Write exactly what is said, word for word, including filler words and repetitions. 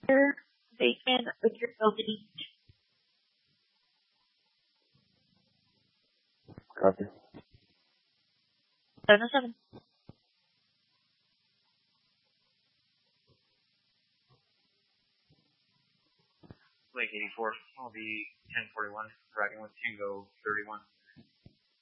Bacon with your building. Copy. seven oh seven. Lake eighty-four, I'll be ten forty-one, riding with Tango thirty-one.